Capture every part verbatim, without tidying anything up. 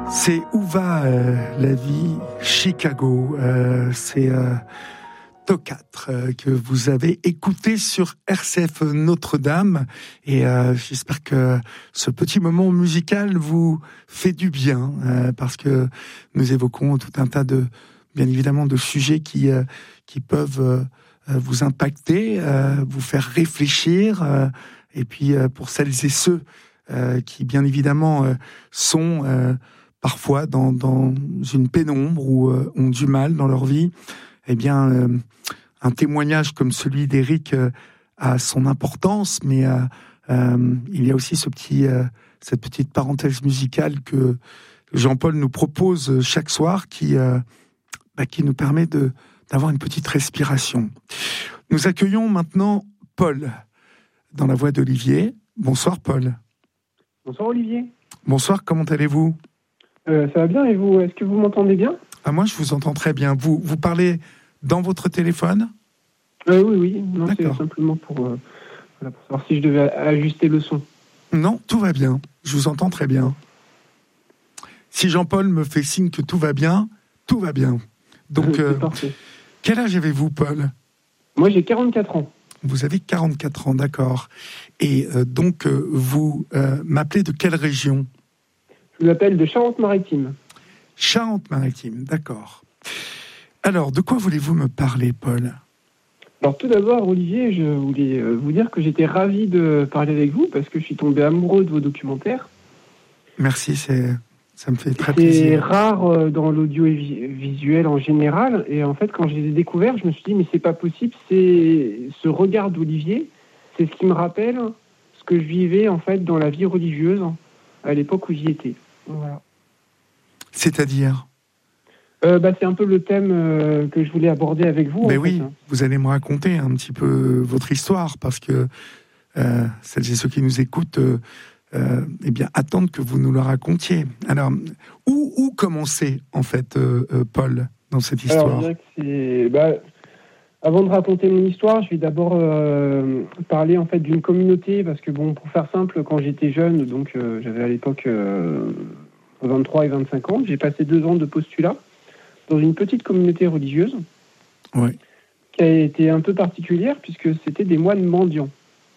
C'est Où va euh, la vie Chicago. Euh, c'est euh, Tocat euh, que vous avez écouté sur R C F Notre-Dame. Et euh, j'espère que ce petit moment musical vous fait du bien, euh, parce que nous évoquons tout un tas de, bien évidemment, de sujets qui, euh, qui peuvent euh, vous impacter, euh, vous faire réfléchir. Euh, et puis, euh, pour celles et ceux euh, qui, bien évidemment, euh, sont... Euh, parfois dans, dans une pénombre ou euh, ont du mal dans leur vie, eh bien, euh, un témoignage comme celui d'Éric euh, a son importance, mais euh, euh, il y a aussi ce petit, euh, cette petite parenthèse musicale que Jean-Paul nous propose chaque soir, qui, euh, bah, qui nous permet de, d'avoir une petite respiration. Nous accueillons maintenant Paul, dans la voix d'Olivier. Bonsoir Paul. Bonsoir Olivier. Bonsoir, comment allez-vous ? Euh, ça va bien, et vous, est-ce que vous m'entendez bien ? Ah, moi, je vous entends très bien. Vous, vous parlez dans votre téléphone ? euh, Oui, oui. Non, D'accord. C'est simplement pour, euh, voilà, pour savoir si je devais ajuster le son. Non, tout va bien. Je vous entends très bien. Si Jean-Paul me fait signe que tout va bien, tout va bien. Donc, C'est euh, parfait. Quel âge avez-vous, Paul ? Moi, j'ai quarante-quatre ans. Vous avez quarante-quatre ans, d'accord. Et euh, donc, euh, vous euh, m'appelez de quelle région ? Je vous appelle de Charente-Maritime. Charente-Maritime, d'accord. Alors, de quoi voulez-vous me parler, Paul ? Alors tout d'abord, Olivier, je voulais vous dire que j'étais ravi de parler avec vous parce que je suis tombé amoureux de vos documentaires. Merci, c'est, ça me fait très C'est plaisir. C'est rare dans l'audiovisuel en général, et en fait, quand je les ai découverts, je me suis dit, mais c'est pas possible, c'est ce regard d'Olivier, c'est ce qui me rappelle ce que je vivais en fait dans la vie religieuse à l'époque où j'y étais. Voilà. C'est-à-dire ? euh, bah, C'est un peu le thème euh, que je voulais aborder avec vous. Mais en oui, fait, hein. Vous allez me raconter un petit peu votre histoire, parce que euh, celles et ceux qui nous écoutent euh, euh, eh bien, attendent que vous nous le racontiez. Alors, où, où commencer, en fait, euh, euh, Paul, dans cette histoire ? Alors, je dirais que c'est... Bah, avant de raconter mon histoire, je vais d'abord euh, parler en fait d'une communauté, parce que bon, pour faire simple, quand j'étais jeune, donc euh, j'avais à l'époque euh, vingt-trois et vingt-cinq ans, j'ai passé deux ans de postulat dans une petite communauté religieuse, ouais. qui a été un peu particulière puisque c'était des moines mendiants.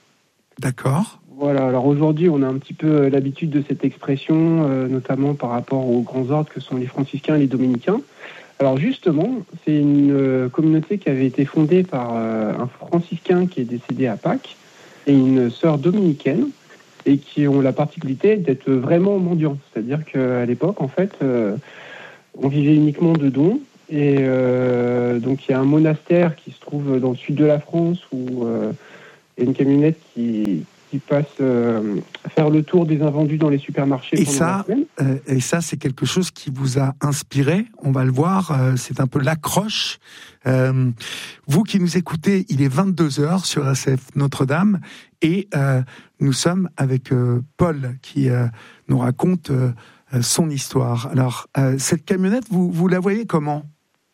D'accord. Voilà. Alors aujourd'hui, on a un petit peu l'habitude de cette expression, euh, notamment par rapport aux grands ordres que sont les franciscains et les dominicains. Alors justement, c'est une euh, communauté qui avait été fondée par euh, un franciscain qui est décédé à Pâques et une sœur dominicaine, et qui ont la particularité d'être vraiment mendiants. C'est-à-dire qu'à l'époque, en fait, euh, on vivait uniquement de dons. Et euh, donc il y a un monastère qui se trouve dans le sud de la France où euh, il y a une camionnette qui... qui passe euh, à faire le tour des invendus dans les supermarchés et pendant ça, la semaine. Euh, et ça, c'est quelque chose qui vous a inspiré, on va le voir, euh, c'est un peu l'accroche. Euh, vous qui nous écoutez, il est vingt-deux heures sur R C F Notre-Dame, et euh, nous sommes avec euh, Paul qui euh, nous raconte euh, son histoire. Alors, euh, cette camionnette, vous, vous la voyez comment ?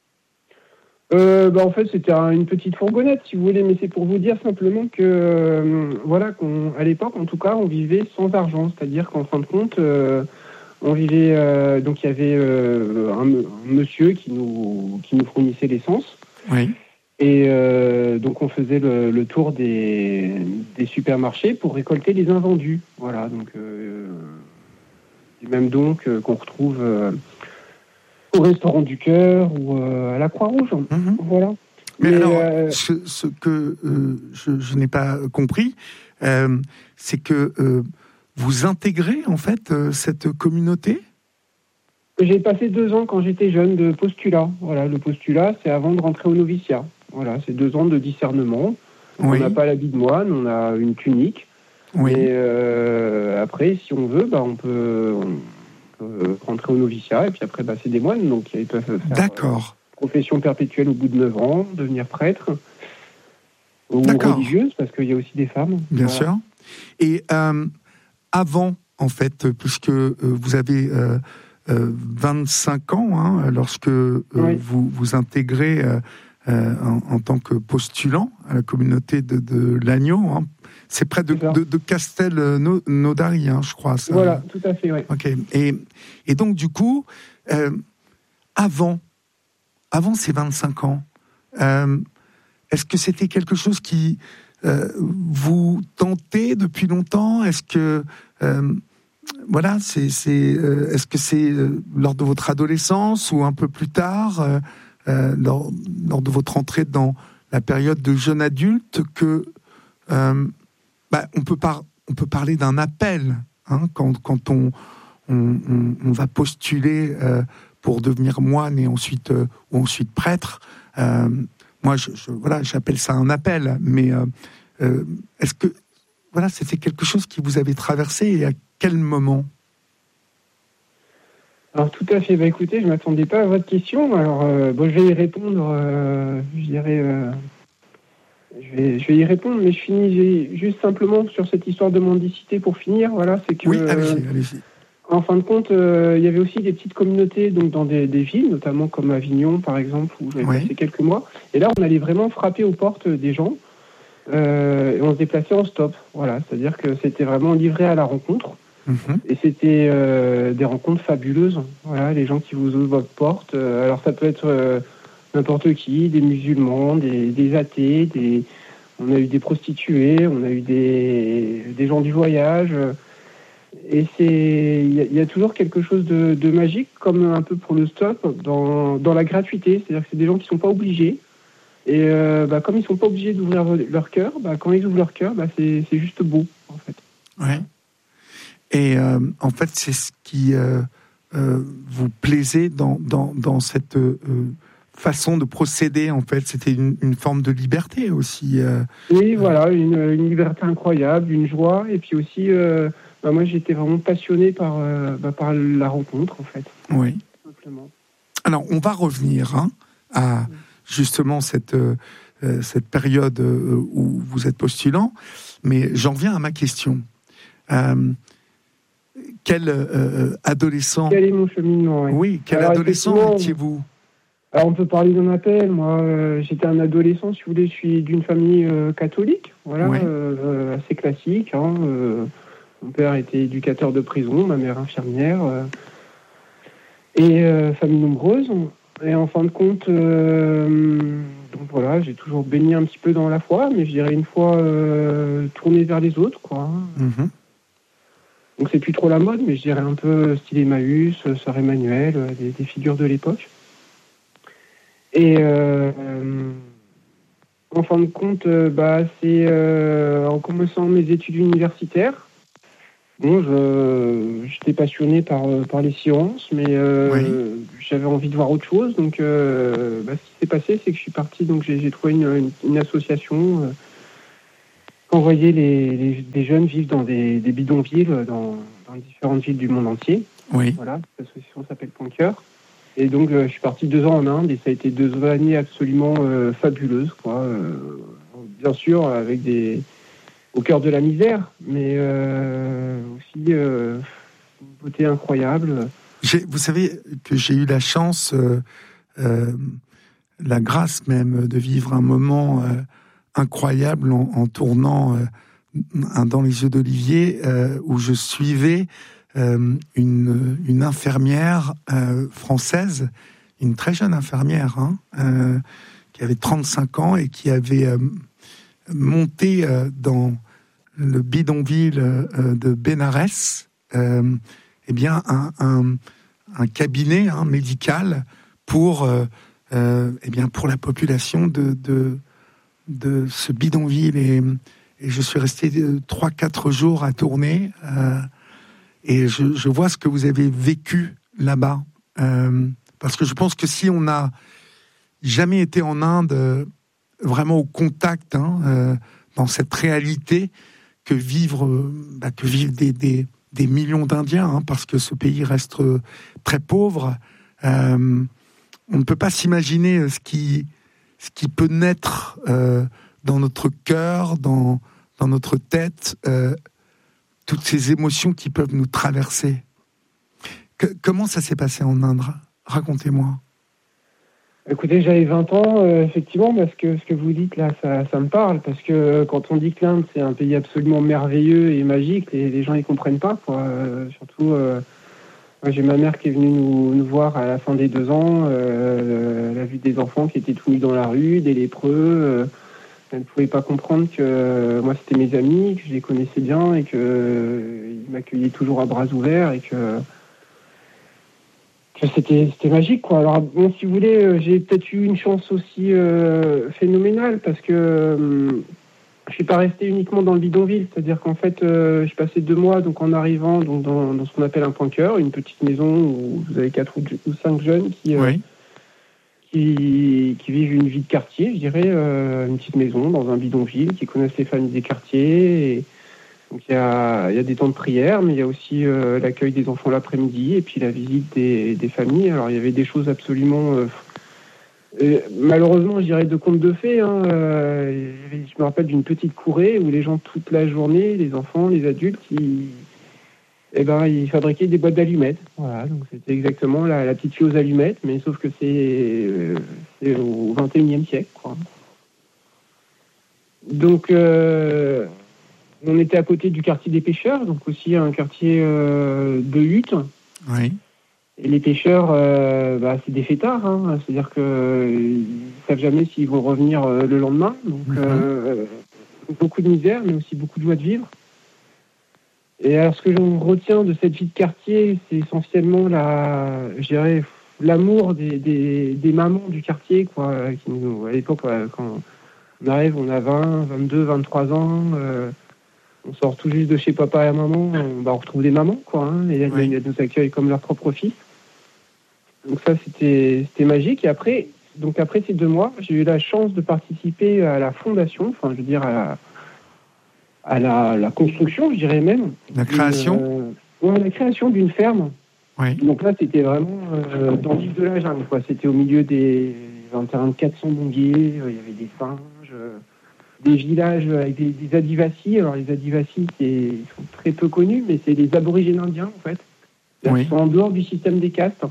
Euh, bah en fait, c'était un, une petite fourgonnette, si vous voulez, mais c'est pour vous dire simplement que, euh, voilà, qu'on, à l'époque, en tout cas, on vivait sans argent, c'est-à-dire qu'en fin de compte, euh, on vivait, euh, donc il y avait euh, un, un monsieur qui nous, qui nous fournissait l'essence, oui. Et euh, donc on faisait le, le tour des, des supermarchés pour récolter les invendus, voilà, donc euh, même donc euh, qu'on retrouve euh, au Restaurant du Cœur ou euh, à la Croix-Rouge. Mmh. Voilà. Mais, Mais alors, euh... ce, ce que euh, je, je n'ai pas compris, euh, c'est que euh, vous intégrez en fait euh, cette communauté ? J'ai passé deux ans quand j'étais jeune de postulat. Voilà, le postulat, c'est avant de rentrer au noviciat. Voilà, c'est deux ans de discernement. Oui. On n'a pas l'habit de moine, on a une tunique. Oui. Et euh, après, si on veut, bah, on peut... On... rentrer au noviciat, et puis après, bah, c'est des moines, donc ils peuvent faire D'accord. Euh, profession perpétuelle au bout de neuf ans, devenir prêtre, ou D'accord. religieuse, parce qu'il y a aussi des femmes. Bien voilà. sûr. Et euh, avant, en fait, puisque euh, vous avez euh, euh, vingt-cinq ans, hein, lorsque euh, oui. vous vous intégrez euh, euh, en, en tant que postulant à la communauté de, de l'Agneau, hein, c'est près de, de, de Castelnaudary, hein, je crois. Ça. Voilà, tout à fait, oui. Ok. Et, et donc, du coup, euh, avant, avant ces vingt-cinq ans, euh, est-ce que c'était quelque chose qui euh, vous tentait depuis longtemps ? Est-ce que, euh, voilà, c'est, c'est, euh, est-ce que c'est euh, lors de votre adolescence ou un peu plus tard, euh, euh, lors, lors de votre entrée dans la période de jeune adulte, que euh, bah, on peut par, on peut parler d'un appel, hein, quand, quand on, on, on, on va postuler euh, pour devenir moine et ensuite euh, ou ensuite prêtre. Euh, moi, je, je, voilà, j'appelle ça un appel. Mais euh, euh, est-ce que voilà, c'était quelque chose qui vous avait traversé et à quel moment ? Alors tout à fait. Bah écoutez, je m'attendais pas à votre question. Alors euh, bon, je vais y répondre. Euh, je dirais, euh, je vais, je vais y répondre, mais je finis juste simplement sur cette histoire de mendicité pour finir. Voilà, c'est que. Oui, allez-y, allez-y. En fin de compte, euh, il y avait aussi des petites communautés donc dans des, des villes, notamment comme Avignon, par exemple, où j'avais Oui. passé quelques mois. Et là, on allait vraiment frapper aux portes des gens euh, et on se déplaçait en stop. Voilà, c'est-à-dire que c'était vraiment livré à la rencontre. Mmh. Et c'était euh, des rencontres fabuleuses. Voilà, les gens qui vous ouvrent votre porte. Euh, alors ça peut être euh, n'importe qui, des musulmans, des, des athées, des... on a eu des prostituées, on a eu des, des gens du voyage. Et c'est, il y, y a toujours quelque chose de, de magique, comme un peu pour le stop, dans, dans la gratuité. C'est-à-dire que c'est des gens qui sont pas obligés. Et euh, bah, comme ils sont pas obligés d'ouvrir leur cœur, bah, quand ils ouvrent leur cœur, bah, c'est, c'est juste beau, en fait. Ouais. Et euh, en fait, c'est ce qui euh, euh, vous plaisait dans, dans, dans cette euh, façon de procéder, en fait. C'était une, une forme de liberté aussi. Euh, oui, euh... voilà, une, une liberté incroyable, une joie, et puis aussi... Euh, Bah moi, j'étais vraiment passionné par, euh, bah, par la rencontre, en fait. Oui. Tout simplement. Alors, on va revenir hein, à justement cette, euh, cette période euh, où vous êtes postulant, mais j'en viens à ma question. Euh, quel euh, adolescent... Quel est mon cheminement ? Oui, oui quel Alors, adolescent étiez-vous ? Alors, on peut parler d'un appel. Moi, euh, j'étais un adolescent, si vous voulez, je suis d'une famille euh, catholique, voilà, oui. euh, assez classique, hein, euh, mon père était éducateur de prison, ma mère infirmière, euh, et euh, famille nombreuse. Et en fin de compte, euh, donc voilà, j'ai toujours baigné un petit peu dans la foi, mais je dirais une fois euh, tourné vers les autres, quoi. Mm-hmm. Donc c'est plus trop la mode, mais je dirais un peu style Emmaüs, Sœur Emmanuel, des, des figures de l'époque. Et euh, en fin de compte, bah, c'est euh, en commençant mes études universitaires. Bon, je, j'étais passionné par, par les sciences, mais euh, oui. j'avais envie de voir autre chose. Donc, euh, bah, ce qui s'est passé, c'est que je suis parti, donc j'ai, j'ai trouvé une, une, une association euh, qui envoyait les, les, des jeunes vivre dans des, des bidonvilles dans, dans différentes villes du monde entier. Oui. Voilà, cette association s'appelle Point Cœur. Et donc, euh, je suis parti deux ans en Inde et ça a été deux années absolument euh, fabuleuses, quoi. Euh, bien sûr, avec des... au cœur de la misère, mais euh, aussi euh, une beauté incroyable. J'ai, vous savez que j'ai eu la chance, euh, euh, la grâce même, de vivre un moment euh, incroyable en, en tournant euh, un Dans les yeux d'Olivier, euh, où je suivais euh, une, une infirmière euh, française, une très jeune infirmière, hein, euh, qui avait trente-cinq ans et qui avait euh, monté euh, dans le bidonville euh, de Bénarès, euh, eh bien un, un, un cabinet hein, médical pour, euh, euh, eh bien pour la population de, de, de ce bidonville. Et, et je suis resté trois quatre jours à tourner euh, et je, je vois ce que vous avez vécu là-bas. Euh, parce que je pense que si on n'a jamais été en Inde euh, vraiment au contact hein, euh, dans cette réalité que vivre, bah, que vivent des, des, des millions d'Indiens, hein, parce que ce pays reste très pauvre. Euh, on ne peut pas s'imaginer ce qui, ce qui peut naître euh, dans notre cœur, dans, dans notre tête, euh, toutes ces émotions qui peuvent nous traverser. Que, comment ça s'est passé en Inde ? Racontez-moi. Écoutez, j'avais vingt ans, euh, effectivement, parce que ce que vous dites là, ça, ça me parle, parce que euh, quand on dit que l'Inde, c'est un pays absolument merveilleux et magique, les, les gens y comprennent pas, quoi. Euh, surtout, euh, moi, j'ai ma mère qui est venue nous, nous voir à la fin des deux ans, euh, elle a vu des enfants qui étaient tout nus dans la rue, des lépreux, euh, elle ne pouvait pas comprendre que euh, moi, c'était mes amis, que je les connaissais bien et qu'ils euh, m'accueillaient toujours à bras ouverts et que... C'était, c'était magique, quoi. Alors, bon, si vous voulez, euh, j'ai peut-être eu une chance aussi euh, phénoménale parce que euh, je suis pas resté uniquement dans le bidonville. C'est-à-dire qu'en fait, euh, je passais deux mois donc en arrivant donc, dans, dans ce qu'on appelle un point cœur, une petite maison où vous avez quatre ou, ou cinq jeunes qui, euh, Oui. qui, qui vivent une vie de quartier, je dirais, euh, une petite maison dans un bidonville, qui connaissent les familles des quartiers. Et, donc il y a, il y a des temps de prière, mais il y a aussi euh, l'accueil des enfants l'après-midi et puis la visite des, des familles. Alors il y avait des choses absolument... Euh, euh, malheureusement, je dirais de contes de fées. Hein, euh, je me rappelle d'une petite courée où les gens, toute la journée, les enfants, les adultes, ils, eh ben, ils fabriquaient des boîtes d'allumettes. Voilà, donc c'était exactement la, la petite fille aux allumettes, mais sauf que c'est, euh, c'est au vingt et unième siècle, quoi. Donc... Euh, on était à côté du quartier des pêcheurs, donc aussi un quartier euh, de huttes. Oui. Et les pêcheurs, euh, bah, c'est des fêtards, hein, c'est-à-dire qu'ils ne savent jamais s'ils vont revenir euh, le lendemain. Donc, mm-hmm. euh, beaucoup de misère, mais aussi beaucoup de joie de vivre. Et alors, ce que j'en retiens de cette vie de quartier, c'est essentiellement la, je dirais, l'amour des, des, des mamans du quartier, quoi. Qui nous, à l'époque, quand on arrive, on a vingt, vingt-deux, vingt-trois ans. Euh, On sort tout juste de chez papa et maman, on, bah, on retrouve des mamans, quoi, hein, et elles, oui. elles nous accueillent comme leur propre fils. Donc ça, c'était, c'était magique. Et après, donc après ces deux mois, j'ai eu la chance de participer à la fondation, enfin, je veux dire, à la, à la, la construction, je dirais même. La création euh, ouais, la création d'une ferme. Oui. Donc là, c'était vraiment euh, dans l'île de la jungle, quoi. C'était au milieu des un terrain de quatre cents bonguiers, euh, il y avait des singes... Euh, des villages avec des, des Adivasi. Alors les Adivasi, c'est, ils sont très peu connus, mais c'est les aborigènes indiens, en fait. Oui. Ils sont en dehors du système des castes.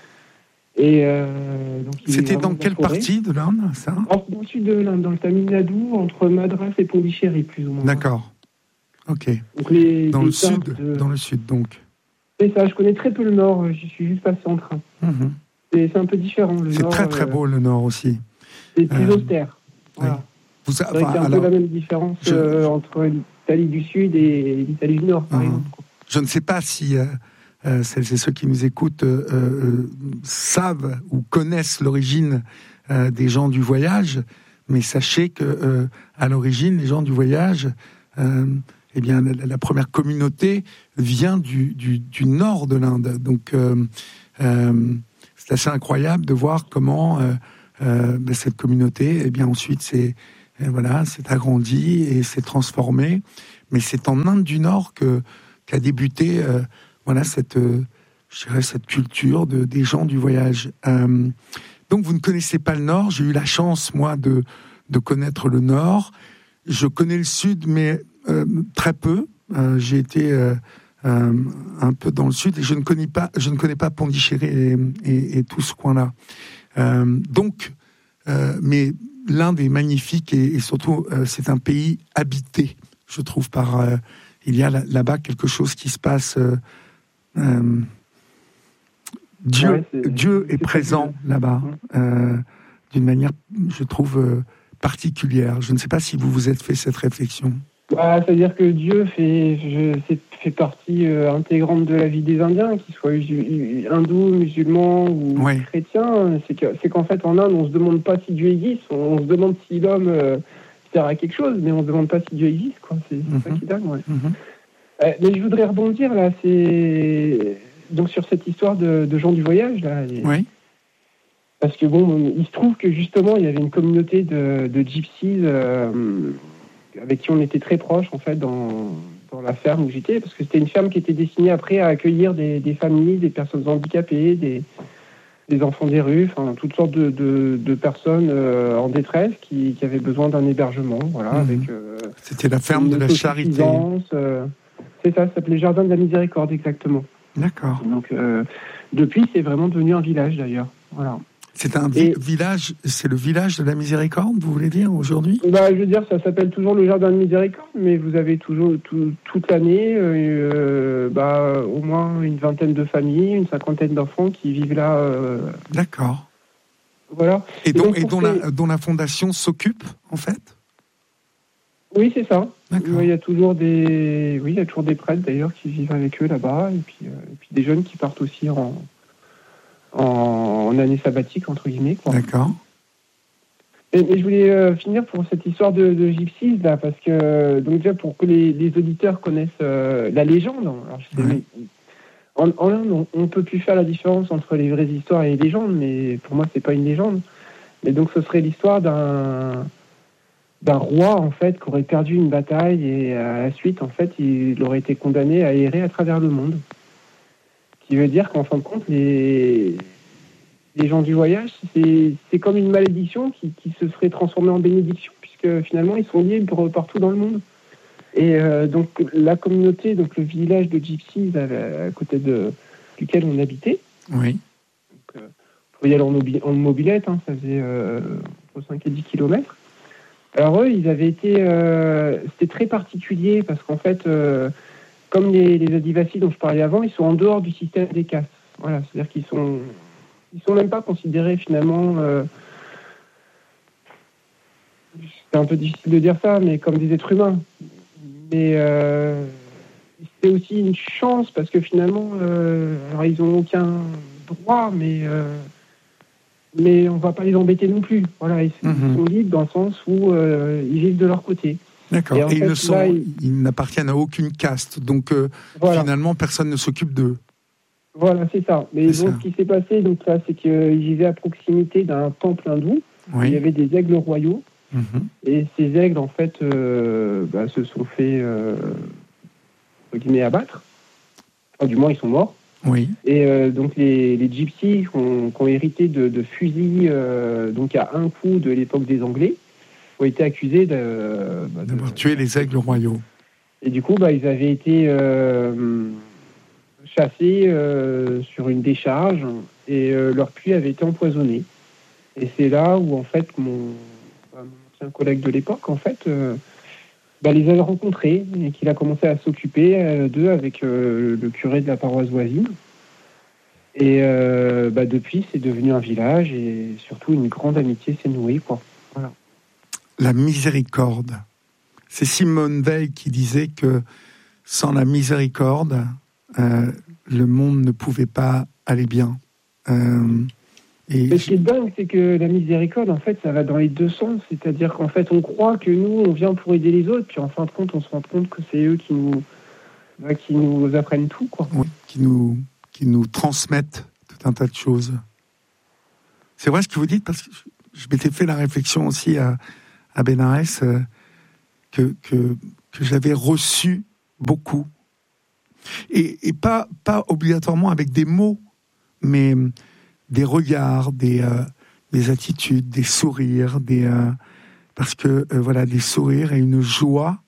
Et euh, donc, c'était dans quelle partie de l'Inde, ça ? Dans le sud de l'Inde, dans le Tamil Nadu, entre Madras et Pondichéry, plus ou moins. D'accord. Ok. Donc les, dans les le sud, de... dans le sud, donc. C'est ça. Je connais très peu le Nord. J'y suis juste passé en train. Mm-hmm. C'est, c'est un peu différent. Le c'est nord, très très euh... beau le Nord aussi. C'est plus euh... austère. Voilà. Oui. Vous a... C'est vrai qu'il y a un alors, peu la même différence je... euh, entre l'Italie du Sud et l'Italie du Nord, par mmh. exemple. Je ne sais pas si euh, euh, celles et ceux qui nous écoutent euh, euh, savent ou connaissent l'origine euh, des gens du voyage, mais sachez que euh, à l'origine, les gens du voyage, euh, eh bien, la, la première communauté vient du, du, du nord de l'Inde. Donc, euh, euh, c'est assez incroyable de voir comment euh, euh, ben, cette communauté, eh bien, ensuite, c'est Et voilà, c'est agrandi et s'est transformé. Mais c'est en Inde du Nord que, qu'a débuté euh, voilà, cette, euh, je dirais, cette culture de, des gens du voyage. Euh, donc, vous ne connaissez pas le Nord. J'ai eu la chance, moi, de, de connaître le Nord. Je connais le Sud, mais euh, très peu. Euh, j'ai été euh, euh, un peu dans le Sud et je ne connais pas, je ne connais pas Pondichéry et, et, et tout ce coin-là. Euh, donc, euh, mais... l'Inde est magnifique et, et surtout euh, c'est un pays habité, je trouve, par euh, il y a là, là-bas quelque chose qui se passe. Euh, euh, Dieu, ouais, c'est, Dieu est, est présent là-bas euh, d'une manière, je trouve, euh, particulière. Je ne sais pas si vous vous êtes fait cette réflexion. Bah, c'est-à-dire que Dieu fait, je, c'est, fait partie euh, intégrante de la vie des Indiens, qu'ils soient hindous, musulmans ou ouais. chrétiens. C'est, que, c'est qu'en fait, en Inde, on ne se demande pas si Dieu existe, on, on se demande si l'homme euh, sert à quelque chose, mais on ne se demande pas si Dieu existe, quoi. C'est, c'est mm-hmm. ça qui est dingue, ouais. Mm-hmm. Euh, mais je voudrais rebondir, là, c'est... Donc, sur cette histoire de, de gens du voyage, là. Et... Oui. Parce que, bon, il se trouve que, justement, il y avait une communauté de, de gypsies... Euh, avec qui on était très proches, en fait, dans, dans la ferme où j'étais, parce que c'était une ferme qui était destinée après à accueillir des, des familles, des personnes handicapées, des, des enfants des rues, enfin, toutes sortes de, de, de personnes euh, en détresse qui, qui avaient besoin d'un hébergement, voilà, mmh. avec... Euh, c'était la ferme de la charité. Euh, c'est ça, ça s'appelait Jardin de la Miséricorde, exactement. D'accord. Donc, euh, depuis, c'est vraiment devenu un village, d'ailleurs, voilà. C'est un vi- village, c'est le village de la Miséricorde, vous voulez dire, aujourd'hui ? Bah, je veux dire, ça s'appelle toujours le Jardin de Miséricorde, mais vous avez toujours tout, toute l'année, euh, bah, au moins une vingtaine de familles, une cinquantaine d'enfants qui vivent là. Euh... D'accord. Voilà. Et, donc, et, donc, et dont, ces... la, dont la fondation s'occupe, en fait ? Oui, c'est ça. D'accord. Il y a toujours des, oui, il y a toujours des prêtres d'ailleurs qui vivent avec eux là-bas, et puis, euh, et puis des jeunes qui partent aussi en, en, en année sabbatique entre guillemets. Quoi. D'accord. Et, et je voulais euh, finir pour cette histoire de, de gypsies là, parce que donc déjà pour que les, les auditeurs connaissent euh, la légende. Alors, je sais, ouais. mais, en, en Inde, on ne peut plus faire la différence entre les vraies histoires et les légendes, mais pour moi, c'est pas une légende. Mais donc, ce serait l'histoire d'un d'un roi en fait qui aurait perdu une bataille et à la suite en fait il aurait été condamné à errer à travers le monde. Ce qui veut dire qu'en fin de compte les les gens du voyage c'est c'est comme une malédiction qui, qui se serait transformée en bénédiction puisque finalement ils sont libres partout dans le monde. Et euh, donc la communauté, donc le village de Gypsies à, à côté de duquel on habitait. Oui. Donc, euh, on pouvait y aller en, mobi- en mobilette, hein, ça faisait euh, entre cinq et dix kilomètres. Alors eux, ils avaient été, euh, c'était très particulier parce qu'en fait, euh, comme les, les Adivasis dont je parlais avant, ils sont en dehors du système des castes. Voilà, c'est-à-dire qu'ils sont, ils sont même pas considérés finalement. Euh, c'est un peu difficile de dire ça, mais comme des êtres humains. Mais euh, c'est aussi une chance parce que finalement, euh, alors ils ont aucun droit, mais euh, mais on va pas les embêter non plus. Voilà, ils, mmh. ils sont libres dans le sens où euh, ils vivent de leur côté. D'accord. Et, et fait, ils, ne sont, là, ils... ils n'appartiennent à aucune caste, donc euh, voilà. Finalement personne ne s'occupe d'eux. Voilà, c'est ça. Mais c'est donc ça. Ce qui s'est passé, donc là, c'est qu'ils vivaient à proximité d'un temple hindou. Oui. Il y avait des aigles royaux. Mmh. Et ces aigles, en fait, euh, bah, se sont fait euh, entre guillemets abattre. Enfin, du moins, ils sont morts. Oui. Et euh, donc les, les gypsies qui ont, qui ont hérité de, de fusils euh, donc à un coup de l'époque des Anglais ont été accusés de, bah, d'avoir de, tué les aigles royaux. Et du coup, bah, ils avaient été euh, chassés euh, sur une décharge et euh, leur puits avait été empoisonné. Et c'est là où en fait mon, bah, mon ancien collègue de l'époque en fait euh, bah, les avait rencontrés et qu'il a commencé à s'occuper euh, d'eux avec euh, le curé de la paroisse voisine. Et euh, bah, depuis, c'est devenu un village et surtout une grande amitié s'est nouée, quoi. Voilà. La miséricorde. C'est Simone Veil qui disait que sans la miséricorde, euh, le monde ne pouvait pas aller bien. Euh, Et ce qui est dingue, c'est que la miséricorde, en fait, ça va dans les deux sens. C'est-à-dire qu'en fait, on croit que nous, on vient pour aider les autres, puis en fin de compte, on se rend compte que c'est eux qui nous, bah, qui nous apprennent tout, quoi. Oui, qui nous, qui nous transmettent tout un tas de choses. C'est vrai ce que vous dites, parce que je m'étais fait la réflexion aussi à, à Bénarès, euh, que, que, que j'avais reçu beaucoup. Et, et pas, pas obligatoirement avec des mots, mais des regards, des, euh, des attitudes, des sourires, des, euh, parce que euh, voilà, des sourires et une joie,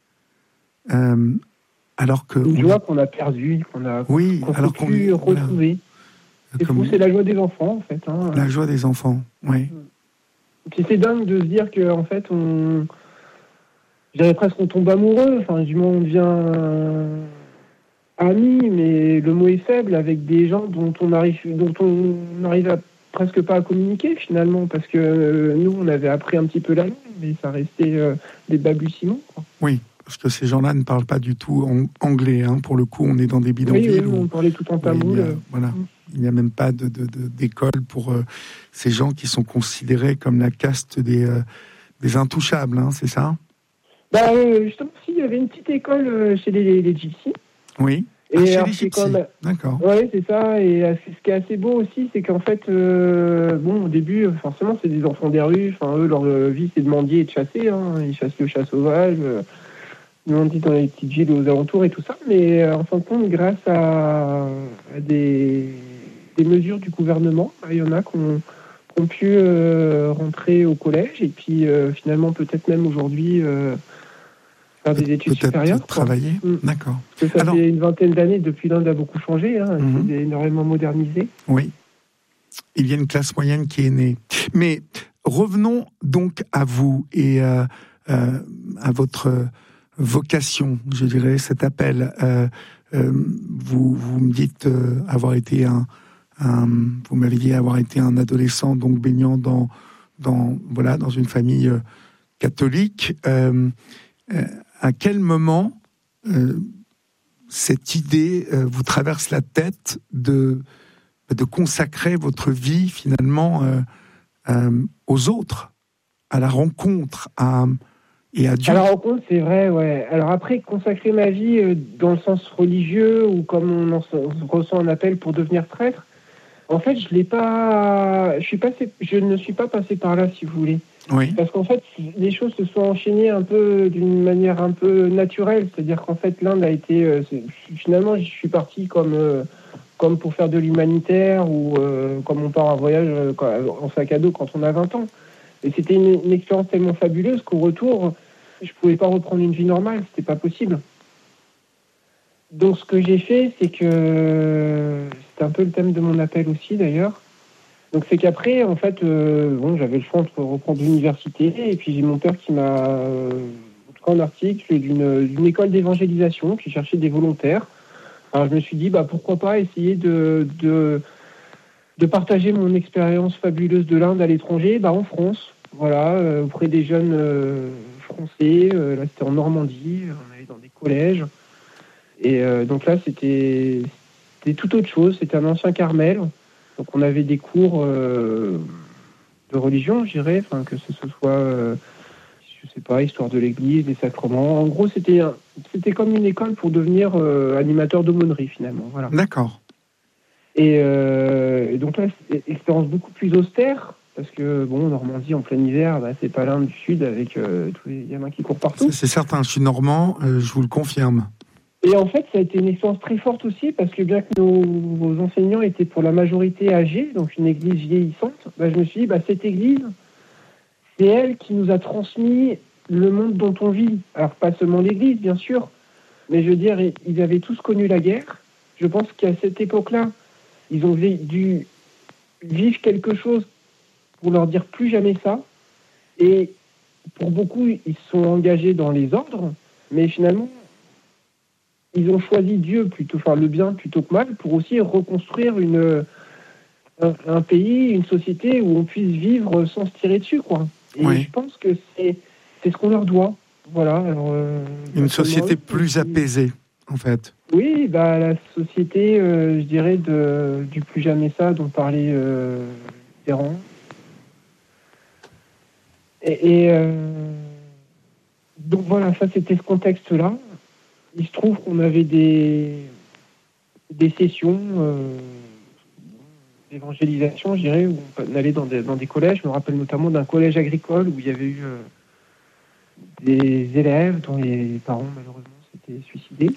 euh, alors que une joie qu'on a perdue, qu'on a oui, qu'on alors peut qu'on plus retrouver. Voilà. C'est fou, c'est la joie des enfants en fait. Hein. La joie des enfants, oui. Puis c'est dingue de se dire que en fait on, je dirais presque on tombe amoureux. Enfin, du moins on devient amis, mais le mot est faible avec des gens dont on arrive, dont on n'arrive à, presque pas à communiquer finalement, parce que euh, nous on avait appris un petit peu la langue, mais ça restait euh, des balbutiements, quoi. Oui, parce que ces gens-là ne parlent pas du tout en anglais. Hein. Pour le coup, on est dans des bidonvilles. Oui, oui, où, on parlait tout en tamoul. Oui, voilà, mmh. Il n'y a même pas de, de, de, d'école pour euh, ces gens qui sont considérés comme la caste des, euh, des intouchables, hein, c'est ça? Bah euh, justement, si, il y avait une petite école euh, chez les, les, les gypsies. Oui. Et ah, chez alors, les gypsies. Comme... D'accord. Oui, c'est ça. Et euh, ce qui est assez beau aussi, c'est qu'en fait, euh, bon, au début, forcément, c'est des enfants des rues. Enfin, eux, leur euh, vie, c'est de mendier et de chasser. Hein. Ils chassent le chat sauvage. Euh, ils mendient dans les petites villes aux alentours et tout ça. Mais euh, en fin de compte, grâce à, à des, des mesures du gouvernement, il y en a qui ont, qui ont pu euh, rentrer au collège. Et puis, euh, finalement, peut-être même aujourd'hui... Euh, faire des études peut-être supérieures. Travailler, mmh. D'accord. Parce que ça Alors, fait une vingtaine d'années depuis l'Inde a beaucoup changé, hein, mmh. c'est énormément modernisé. Oui. il y a une classe moyenne qui est née. Mais revenons donc à vous et euh, euh, à votre vocation, je dirais, cet appel. Euh, euh, vous, vous me dites euh, avoir été un, un, vous m'avez dit avoir été un adolescent donc baignant dans, dans voilà, dans une famille euh, catholique. Euh, euh, à quel moment euh, cette idée euh, vous traverse la tête de de consacrer votre vie finalement euh, euh, aux autres, à la rencontre, à et à Dieu. À la rencontre, c'est vrai, ouais. Alors après, consacrer ma vie euh, dans le sens religieux ou comme on, en, on ressent un appel pour devenir prêtre, en fait, je l'ai pas, je suis passé, je ne suis pas passé par là, si vous voulez. Oui. Parce qu'en fait, les choses se sont enchaînées un peu d'une manière un peu naturelle, c'est-à-dire qu'en fait, l'Inde a été, euh, finalement, je suis parti comme euh, comme pour faire de l'humanitaire ou euh, comme on part en voyage euh, en sac à dos quand on a vingt ans. Et c'était une, une expérience tellement fabuleuse qu'au retour, je pouvais pas reprendre une vie normale, c'était pas possible. Donc ce que j'ai fait, c'est que c'est un peu le thème de mon appel aussi d'ailleurs. Donc c'est qu'après, en fait, euh, bon, j'avais le choix entre reprendre l'université et puis j'ai mon père qui m'a, euh, en tout cas un article d'une, d'une école d'évangélisation qui cherchait des volontaires. Alors je me suis dit, bah pourquoi pas essayer de de, de partager mon expérience fabuleuse de l'Inde à l'étranger, bah en France, voilà, euh, auprès des jeunes euh, français. Euh, là c'était en Normandie, on allait dans des collèges. Et euh, donc là c'était c'était tout autre chose, c'était un ancien Carmel. Donc on avait des cours euh, de religion, je dirais, enfin que ce soit, euh, je sais pas, histoire de l'Église, des sacrements. En gros, c'était un, c'était comme une école pour devenir euh, animateur d'aumônerie finalement. Voilà. D'accord. Et, euh, et donc là, c'est une expérience beaucoup plus austère parce que bon, Normandie en plein hiver, bah, c'est pas l'Inde du Sud avec euh, tous les gamins qui courent partout. C'est, c'est certain, je suis normand, euh, je vous le confirme. Et en fait, ça a été une expérience très forte aussi, parce que bien que nos, nos enseignants étaient pour la majorité âgés, donc une église vieillissante, bah, je me suis dit, bah, cette église, c'est elle qui nous a transmis le monde dont on vit. Alors, pas seulement l'église, bien sûr, mais je veux dire, ils avaient tous connu la guerre. Je pense qu'à cette époque-là, ils ont dû vivre quelque chose pour leur dire plus jamais ça. Et pour beaucoup, ils se sont engagés dans les ordres, mais finalement, ils ont choisi Dieu plutôt, enfin le bien plutôt que mal, pour aussi reconstruire une, un, un pays, une société où on puisse vivre sans se tirer dessus, quoi. Et oui. Je pense que c'est, c'est ce qu'on leur doit. Voilà. Alors, euh, une société plus apaisée, en fait. Oui, bah la société, euh, je dirais, de, du plus jamais ça dont parlait euh, Ferrand. Et, et euh, donc voilà, ça c'était ce contexte-là. Il se trouve qu'on avait des, des sessions euh, d'évangélisation, je dirais, où on allait dans des, dans des collèges. Je me rappelle notamment d'un collège agricole où il y avait eu euh, des élèves dont les parents, malheureusement, s'étaient suicidés.